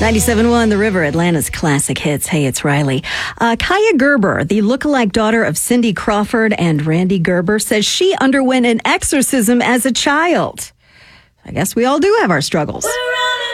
97.1 The River, Atlanta's classic hits. Hey, it's Riley. Kaya Gerber, the lookalike daughter of Cindy Crawford and Randy Gerber, says she underwent an exorcism as a child. I guess we all do have our struggles.